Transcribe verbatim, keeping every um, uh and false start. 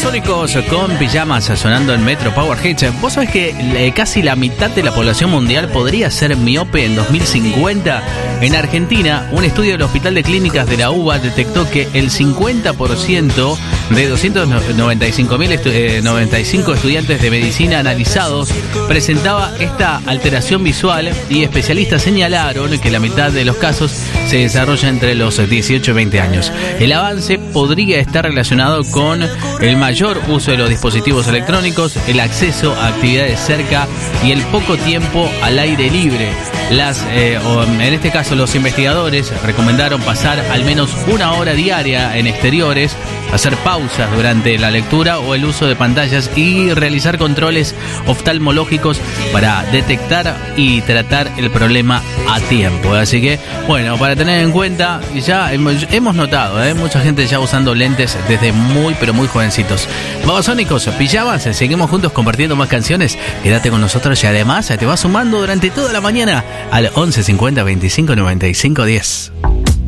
Babasónicos con pijamas sonando en Metro Power Hits. Vos sabés que eh, casi la mitad de la población mundial podría ser miope en dos mil cincuenta. En Argentina, un estudio del Hospital de Clínicas de la U B A detectó que el cincuenta por ciento de doscientos noventa y cinco mil estu- eh, noventa y cinco estudiantes de medicina analizados presentaba esta alteración visual, y especialistas señalaron que la mitad de los casos se desarrolla entre los dieciocho y veinte años. El avance podría estar relacionado con el mayor uso de los dispositivos electrónicos, el acceso a actividades cerca y el poco tiempo al aire libre. Las, eh, o en este caso, los investigadores recomendaron pasar al menos una hora diaria en exteriores, hacer pausas durante la lectura o el uso de pantallas y realizar controles oftalmológicos para detectar y tratar el problema a tiempo. Así que, bueno, para tener en cuenta, ya hemos, hemos notado, ¿eh? mucha gente ya usando lentes desde muy, pero muy jovencitos. Babasónicos, pijamas, seguimos juntos compartiendo más canciones. Quédate con nosotros y además te vas sumando durante toda la mañana al once cincuenta veinticinco noventa y cinco diez.